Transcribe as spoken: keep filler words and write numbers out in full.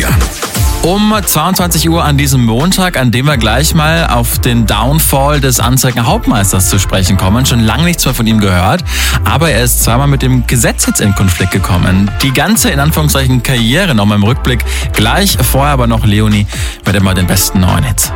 Julian. Um zweiundzwanzig Uhr an diesem Montag, an dem wir gleich mal auf den Downfall des Anzeiger Hauptmeisters zu sprechen kommen. Schon lange nichts mehr von ihm gehört, aber er ist zweimal mit dem Gesetz jetzt in Konflikt gekommen. Die ganze, in Anführungszeichen, Karriere nochmal im Rückblick. Gleich, vorher aber noch Leonie mit immer den besten neuen Hits.